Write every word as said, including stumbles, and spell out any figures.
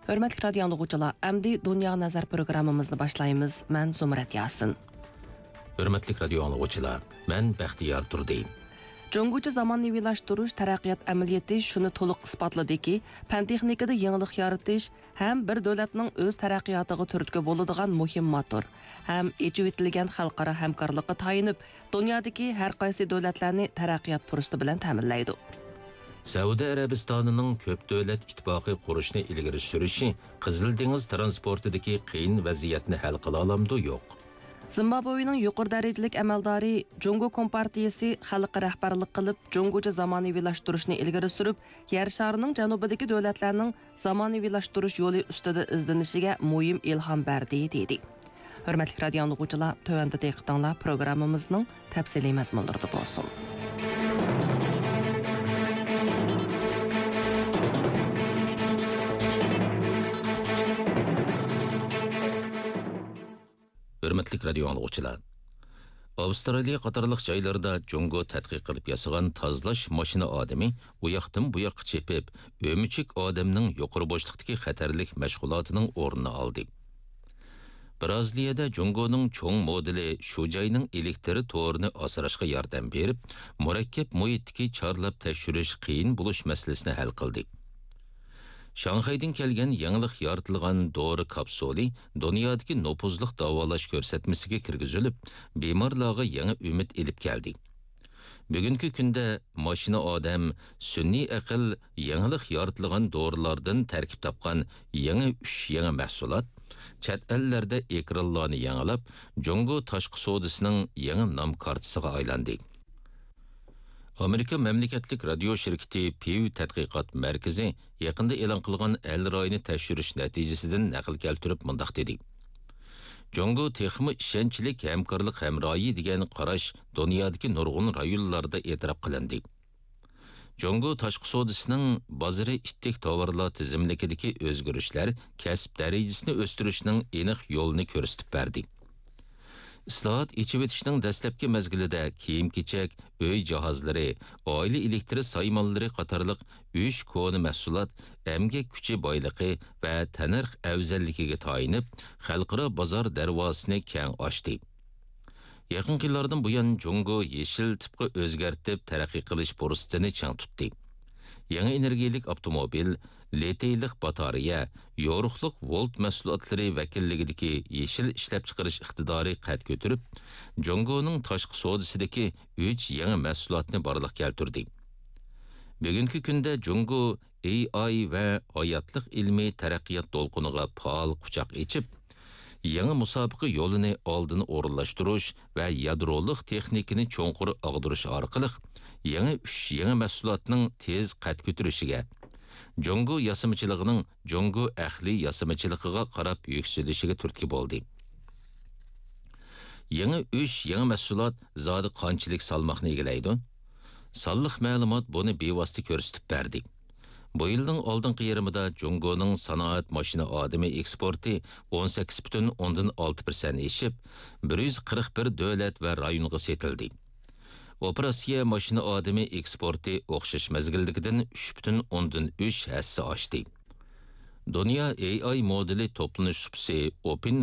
Hörmətli radio dinləyicilər, əmdi Dünya Nəzər proqramımızı başlayırıq. Mən Zumrat Yasin. Hörmətli radio dinləyicilər, mən Bəxtiyar Turdi. Cungucu zamannevilaştırış taraqqiyat əməliyyatı şunu to'liq isbotladı ki, fan texnikada yangilik yaratish ham bir davlatning o'z taraqqiyotiga turtki bo'ladigan muhim motor, ham echib etilgan xalqaro hamkorlikqa tayinib, dunyodagi har qaysi davlatlarni taraqqiyot fursati bilan ta'minlaydi. Saudiya Arabistonining ko'p davlat ittifoqi qurishni ilgari surishi Qizil dengiz transportidagi qiyin vaziyatni hal qila olamdi yo'q. Zimbabwening yuqori darajalik amaldori Jungo Kompartiyasi xalqqa rahbarlik qilib, Jungocha zamonaviylashtırishni ilgari surib, yer sharining janubidagi davlatlarning zamonaviylashtirish yo'li ustida izlanishiga muhim ilhom berdi dedi. Hurmatli radio dinləyicilər, tövəndə diqqətinizə proqramımızın təfsili məzmunları olsun. Hörmətli radio dinləyicilər. Avstraliya qatarlıq joylarda Jungo tədqiq qilib yasagan tozalash mashina odami u yoqdan bu yoqqa chepib, o'michik odamning yuqori bo'shliqdagi xatarlik mashg'ulotining o'rnini oldi. Braziliyada Jungoning cho'ng modeli shu joyning elektr to'rini asrashga yordam berib, murakkab muhitdagi chorlab tekshirish qiyin bo'lish masalasini hal qildi. Shanghaydan kelgan yangilik yoritilgan dori kapsuli dunyodagi nopuzliq davolash ko'rsatmasiga kirgizilib, bemorlarga yangi umid elib keldi. Bugungi kunda mashina odam sun'iy aql yangilik yoritilgan dorilardan tarkib topgan yangi uch yangi mahsulot chet ellarda ekranlarni yangilab, Jungo tashqi savdosining yangi nom kartasiga aylandi. Amerika mamlakatlik radio shirkati Pew tadqiqot markazi yaqinda e'lon qilgan el royini tekshirish natijasidan naql keltirib mundaq dedi. Jungo texmi ishonchlik hamkorlik hamroyi degan qarash dunyodagi nurg'un rayonlarda e'tirof qilindi. Jungo tashqi savdosining bozori ittik tovarlar tizimlikidagi o'zgarishlar kasb darajasini o'stirishning aniq yo'lini ko'rsatib berdi. Islohot ichib etishning dastlabki mezgilida kiyim-kechak, uy jihozlari, oila elektr saymonlari qatorliq uch koni mahsulot emgak kuchi boyligi va tanirx afzalligiga tayinib, xalqaro bozor darvozasini keng ochdi. Yaqin yillardan buyon Jungo yeshil tipga o'zgartib taraqqiy qilish fursatini chang tutdi. Yangi energiyalik avtomobil, litiylik batareya, yoruqliq volt mahsulotlari vakilligidagi yeshil ishlab chiqarish iqtidori qad ko'tarib, Jungoning tashqi savdosidagi uch yangi mahsulotni borliq keltirdi. Bugungi kunda Jungo A I va hayotlik ilmiy taraqqiyot to'lqiniga faol quchoq ochib, yangi musobaqa yo'lini oldin o'rinlashtirish va yadroliq texnikani cho'nqur og'dirish orqali yangi uch yangi mahsulotning tez qad ko'tarishiga, Jungo yasamachiligining Jungo ahli yasamachiligiga qarab yuksalishiga turtki bo'ldi. Yangi uch yangi mahsulot zodi qanchalik salmoqni egallaydi? Sonliq ma'lumot buni bevosita ko'rsatib berdi. Bu yilning oldingi yarmida Jungoning sanoat mashina odami eksporti o'n sakkiz butun o'ndan olti persent eshib, bir yuz qirq bir davlat va rayonga setildi. Operatsiya mashina odami eksporti o'xshash mezgildikidan uch butun o'ndan uch hassa oshdi. Dunyo A I modeli to'planish supsi Open